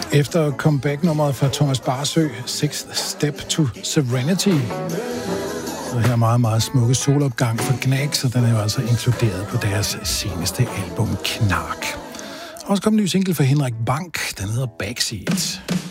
Efter comeback-nummeret fra Thomas Barsø, Sixth Step to Serenity. Så her meget, meget smukke solopgang for Gnags, og den er jo altså inkluderet på deres seneste album Knark. Også kom en ny single for Henrik Bank, den hedder Backseat.